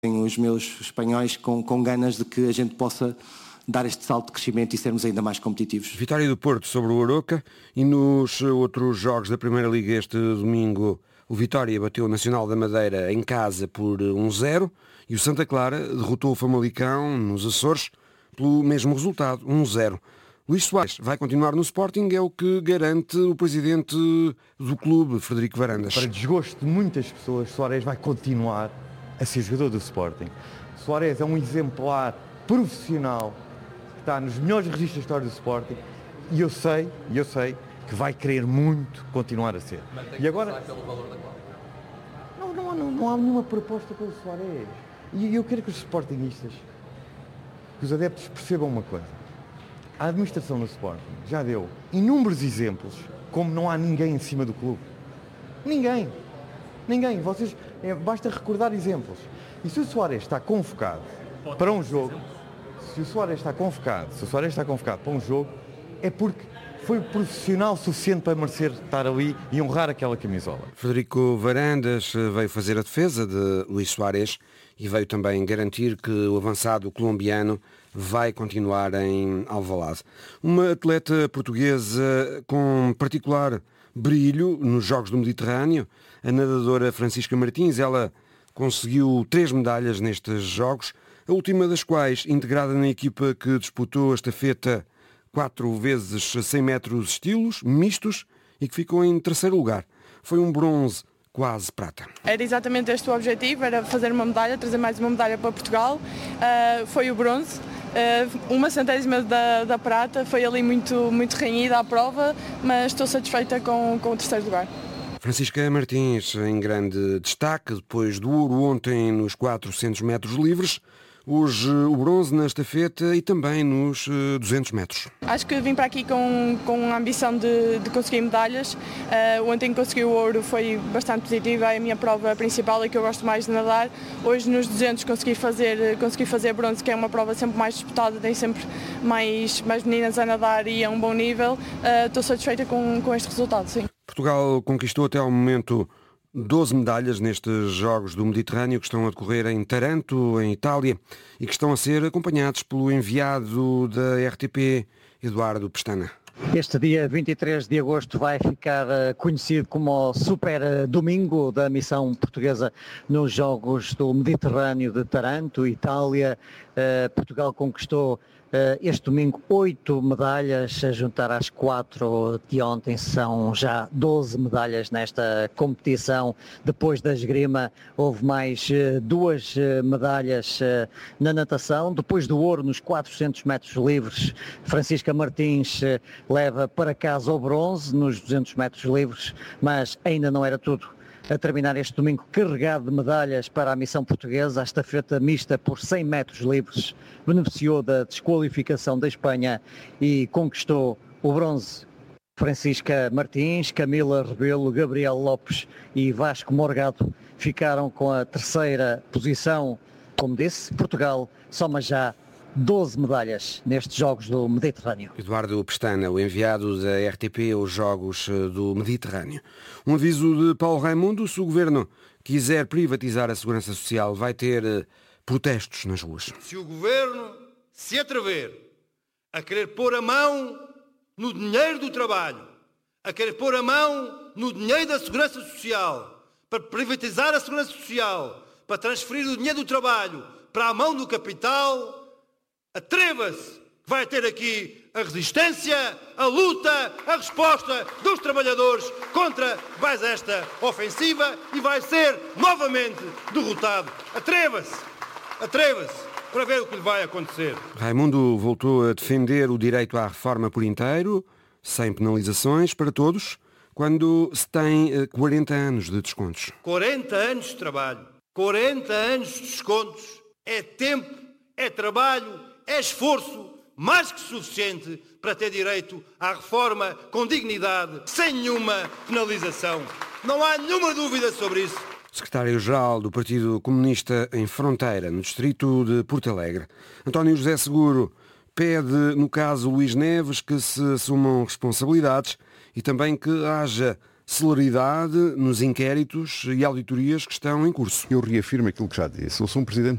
os meus espanhóis com ganas de que a gente possa dar este salto de crescimento e sermos ainda mais competitivos. Vitória do Porto sobre o Aroca, e nos outros jogos da Primeira Liga este domingo, o Vitória bateu o Nacional da Madeira em casa por 1-0 e o Santa Clara derrotou o Famalicão nos Açores pelo mesmo resultado, 1-0. Luís Soares vai continuar no Sporting, é o que garante o presidente do clube, Frederico Varandas. Para desgosto de muitas pessoas, Soares vai continuar a ser jogador do Sporting. Soares é um exemplar profissional que está nos melhores registros da história do Sporting e eu sei que vai querer muito continuar a ser. Mas tem que e agora pelo valor da cláusula. não há nenhuma proposta pelo Soares. E eu quero que os sportinguistas, que os adeptos percebam uma coisa. A administração do Sporting já deu inúmeros exemplos como não há ninguém em cima do clube. Ninguém. Vocês, basta recordar exemplos. E se o Soares está convocado para um jogo, se o Soares está convocado para um jogo, é porque foi profissional suficiente para merecer estar ali e honrar aquela camisola. Frederico Varandas veio fazer a defesa de Luís Soares e veio também garantir que o avançado colombiano vai continuar em Alvalade. Uma atleta portuguesa com particular brilho nos Jogos do Mediterrâneo, a nadadora Francisca Martins. Ela conseguiu 3 medalhas nestes Jogos, a última das quais integrada na equipa que disputou a estafeta 4 vezes 100 metros estilos, mistos, e que ficou em 3º lugar. Foi um bronze quase prata. Era exatamente este o objetivo, era fazer uma medalha, trazer mais uma medalha para Portugal. Foi o bronze, 1/100 da prata, foi ali muito renhida a prova, mas estou satisfeita com o 3º lugar. Francisca Martins em grande destaque, depois do ouro ontem nos 400 metros livres, hoje o bronze na estafeta e também nos 200 metros. Acho que vim para aqui com a ambição de conseguir medalhas. Ontem consegui o ouro, foi bastante positivo, é a minha prova principal e que eu gosto mais de nadar. Hoje nos 200 consegui fazer bronze, que é uma prova sempre mais disputada, tem sempre mais meninas a nadar e é um bom nível. Estou satisfeita com este resultado, sim. Portugal conquistou até ao momento 12 medalhas nestes Jogos do Mediterrâneo que estão a decorrer em Taranto, em Itália, e que estão a ser acompanhados pelo enviado da RTP, Eduardo Pestana. Este dia 23 de agosto vai ficar conhecido como o Super Domingo da missão portuguesa nos Jogos do Mediterrâneo de Taranto, Itália. Portugal conquistou este domingo 8 medalhas, a juntar às 4 de ontem, são já 12 medalhas nesta competição. Depois da esgrima houve mais 2 medalhas na natação. Depois do ouro nos 400 metros livres, Francisca Martins leva para casa o bronze nos 200 metros livres, mas ainda não era tudo. A terminar este domingo carregado de medalhas para a missão portuguesa, a estafeta mista por 100 metros livres beneficiou da desqualificação da Espanha e conquistou o bronze. Francisca Martins, Camila Rebelo, Gabriel Lopes e Vasco Morgado ficaram com a 3ª posição. Como disse, Portugal soma já 12 medalhas nestes Jogos do Mediterrâneo. Eduardo Pestana, o enviado da RTP aos Jogos do Mediterrâneo. Um aviso de Paulo Raimundo: se o Governo quiser privatizar a Segurança Social, vai ter protestos nas ruas. Se o Governo se atrever a querer pôr a mão no dinheiro do trabalho, a querer pôr a mão no dinheiro da Segurança Social, para privatizar a Segurança Social, para transferir o dinheiro do trabalho para a mão do capital, atreva-se, vai ter aqui a resistência, a luta, a resposta dos trabalhadores contra mais esta ofensiva e vai ser novamente derrotado. Atreva-se para ver o que lhe vai acontecer. Raimundo voltou a defender o direito à reforma por inteiro, sem penalizações para todos, quando se tem 40 anos de descontos. 40 anos de trabalho, 40 anos de descontos, é tempo, é trabalho, é esforço mais que suficiente para ter direito à reforma com dignidade, sem nenhuma penalização. Não há nenhuma dúvida sobre isso. Secretário-Geral do Partido Comunista em Fronteira, no distrito de Porto Alegre. António José Seguro pede, no caso Luís Neves, que se assumam responsabilidades e também que haja celeridade nos inquéritos e auditorias que estão em curso. Eu reafirmo aquilo que já disse. Eu sou um presidente